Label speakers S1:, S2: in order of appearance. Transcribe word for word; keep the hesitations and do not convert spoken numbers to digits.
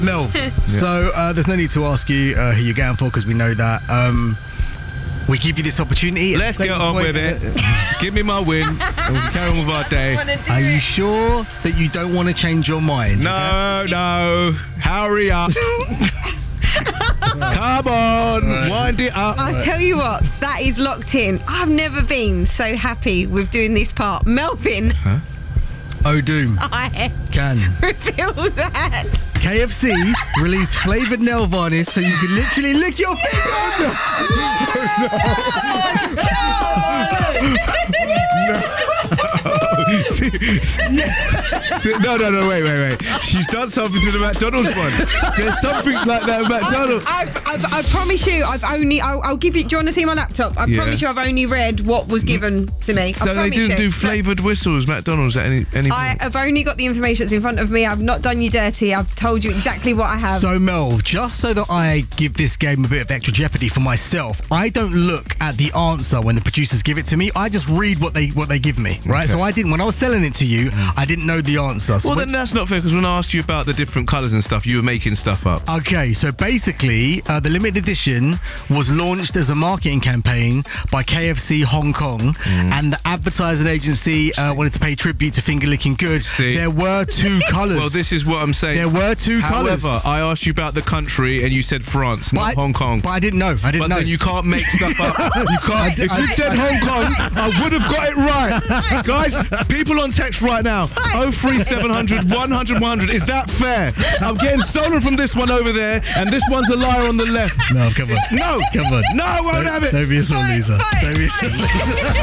S1: Melv, so uh, there's no need to ask you uh, who you're going for because we know that. Um, we give you this opportunity.
S2: Let's get on with it. Give me my win and we can carry on with our day.
S1: Are you sure that you don't want to change your mind?
S2: No, okay? no. Hurry up. Come on, right. Wind it up.
S3: I'll tell you what, that is locked in. I've never been so happy with doing this part. Melvin.
S2: Huh?
S1: O'Doom.
S3: I
S1: can
S3: reveal that.
S1: K F C released flavoured nail varnish so you can literally lick your finger.
S2: See, see, no, no, no, wait, wait, wait. She's done something to the McDonald's one. There's something like that at McDonald's.
S3: I've, I've, I promise you, I've only, I'll, I'll give you, do you want to see my laptop? I
S2: Yeah.
S3: promise you I've only read what was given to me.
S2: So
S3: I
S2: they didn't
S3: you.
S2: do flavoured whistles, McDonald's, at any, any
S3: I
S2: point?
S3: have only got the information that's in front of me. I've not done you dirty. I've told you exactly what I have.
S1: So, Melv, just so that I give this game a bit of extra jeopardy for myself, I don't look at the answer when the producers give it to me. I just read what they what they give me, right?
S2: Okay.
S1: So I didn't, when I was selling it to you, I didn't know the answer. So
S2: Well,
S1: when-
S2: then that's not fair, because when I asked you about the different colours and stuff, you were making stuff up.
S1: Okay, so basically, uh, the limited edition was launched as a marketing campaign by K F C Hong Kong,
S2: Mm.
S1: and the advertising agency uh, wanted to pay tribute to Finger Licking Good.
S2: See?
S1: There were two colours.
S2: Well, this is what I'm saying.
S1: There were two colours.
S2: However, I asked you about the country, and you said France, not
S1: But I-
S2: Hong Kong.
S1: But I didn't know. I didn't
S2: But
S1: know.
S2: then you can't make stuff up. You can't.
S1: did-
S2: If you'd
S1: I-
S2: said Hong Kong, I would have got it right. Guys, people on text right now, oh three seven hundred, one hundred, one hundred. Is that fair? I'm getting stolen from this one over there, and this one's a liar on the left.
S1: No, come on.
S2: No.
S1: Come on.
S2: No, I won't have it.
S1: Don't be a sore
S3: Fight,
S1: loser.
S3: fight,
S1: Don't be a sore
S3: fight.
S1: loser.